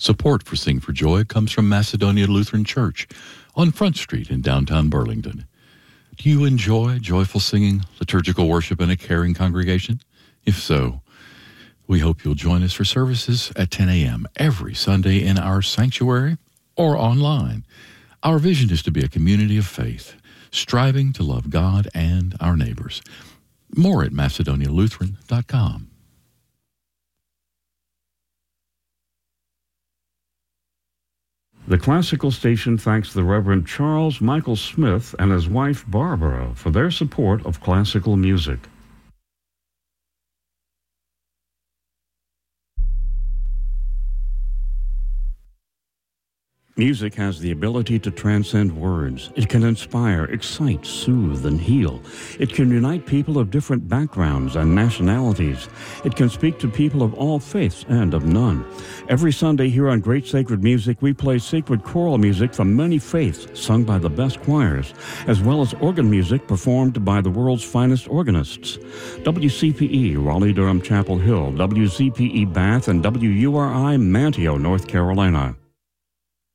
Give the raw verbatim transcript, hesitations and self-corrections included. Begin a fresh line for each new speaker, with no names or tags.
Support for Sing for Joy comes from Macedonia Lutheran Church on Front Street in downtown Burlington. Do you enjoy joyful singing, liturgical worship, and a caring congregation? If so, we hope you'll join us for services at ten a.m. every Sunday in our sanctuary or online. Our vision is to be a community of faith, striving to love God and our neighbors. More at macedonia lutheran dot com.
The Classical Station thanks the Reverend Charles Michael Smith and his wife Barbara for their support of classical music. Music has the ability to transcend words. It can inspire, excite, soothe, and heal. It can unite people of different backgrounds and nationalities. It can speak to people of all faiths and of none. Every Sunday here on Great Sacred Music, we play sacred choral music from many faiths, sung by the best choirs, as well as organ music performed by the world's finest organists. W C P E, Raleigh-Durham Chapel Hill, W Z P E Bath, and W U R I, Manteo, North Carolina.